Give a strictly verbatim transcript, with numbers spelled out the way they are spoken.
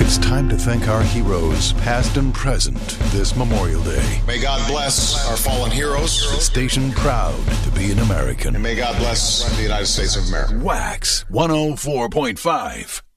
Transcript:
It's time to thank our heroes, past and present, this Memorial Day. May God bless our fallen heroes. Station proud to be an American. And may God bless the United States of America. Wax one oh four point five.